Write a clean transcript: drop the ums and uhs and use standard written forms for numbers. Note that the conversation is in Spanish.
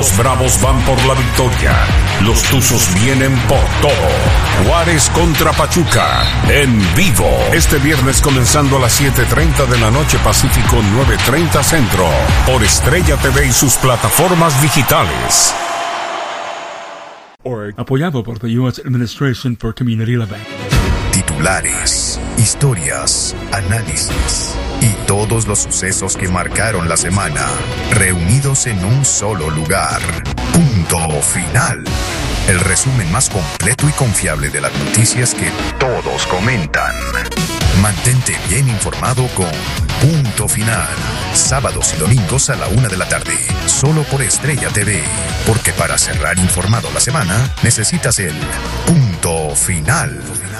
los Bravos van por la victoria. Los Tuzos vienen por todo. Juárez contra Pachuca, en vivo. Este viernes comenzando a las 7:30 de la noche Pacífico, 9:30 Centro. Por Estrella TV y sus plataformas digitales. Apoyado por the U.S. Administration for Community Living. Titulares, historias, análisis y todos los sucesos que marcaron la semana, reunidos en un solo lugar. Punto Final. El resumen más completo y confiable de las noticias que todos comentan. Mantente bien informado con Punto Final. Sábados y domingos a la 1 de la tarde. Solo por Estrella TV. Porque para cerrar informado la semana, necesitas el Punto Final.